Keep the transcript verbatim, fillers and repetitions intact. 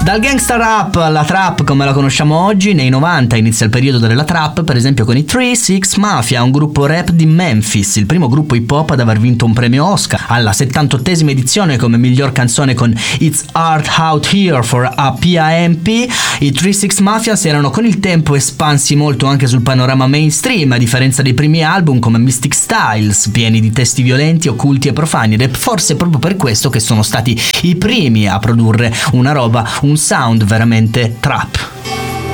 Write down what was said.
Dal gangsta rap alla trap come la conosciamo oggi, nei novanta inizia il periodo della trap, per esempio con i tre sei Mafia, un gruppo rap di Memphis, il primo gruppo hip hop ad aver vinto un premio Oscar alla settantottesima edizione come miglior canzone con It's Hard Out Here for a P A M P. I tre sei Mafia si erano con il tempo espansi molto anche sul panorama mainstream, a differenza dei primi album come Mystic Styles, pieni di testi violenti, occulti e profani, ed è forse proprio per questo che sono stati i primi a produrre una roba, un sound veramente trap.